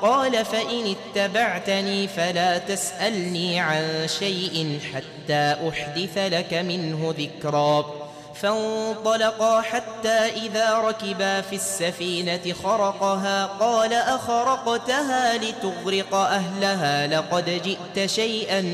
قال فإن اتبعتني فلا تسألني عن شيء حتى أحدث لك منه ذكرا فانطلقا حتى إذا ركبا في السفينة خرقها قال أخرقتها لتغرق أهلها لقد جئت شيئا